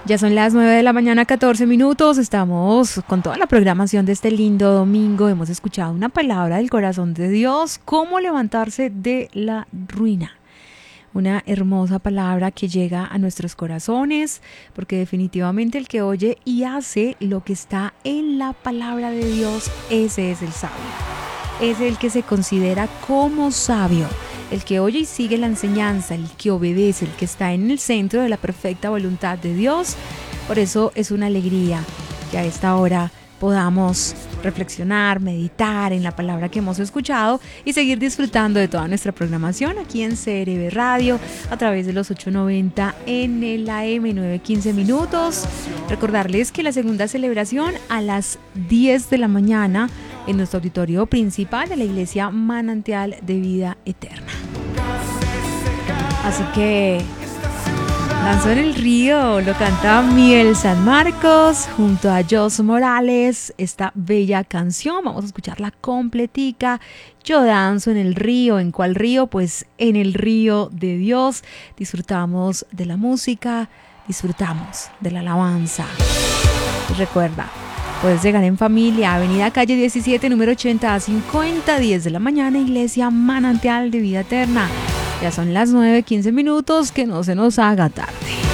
Ya son las 9 de la mañana, 14 minutos. Estamos con toda la programación de este lindo domingo. Hemos escuchado una palabra del corazón de Dios, cómo levantarse de la ruina. Una hermosa palabra que llega a nuestros corazones, porque definitivamente el que oye y hace lo que está en la palabra de Dios, ese es el sabio. Es el que se considera como sabio. El que oye y sigue la enseñanza, el que obedece, el que está en el centro de la perfecta voluntad de Dios. Por eso es una alegría que a esta hora podamos reflexionar, meditar en la palabra que hemos escuchado y seguir disfrutando de toda nuestra programación aquí en CRB Radio a través de los 890 en el AM 9:15 minutos. Recordarles que la segunda celebración a las 10 de la mañana en nuestro auditorio principal de la Iglesia Manantial de Vida Eterna. Así que Danzo en el Río lo canta Miel San Marcos junto a Jos Morales, esta bella canción. Vamos a escucharla completica. Yo danzo en el río. ¿En cuál río? Pues en el río de Dios. Disfrutamos de la música, disfrutamos de la alabanza. Y recuerda, puedes llegar en familia, Avenida Calle 17, número 80 a 50, 10 de la mañana, Iglesia Manantial de Vida Eterna. Ya son las 9:15 minutos, que no se nos haga tarde.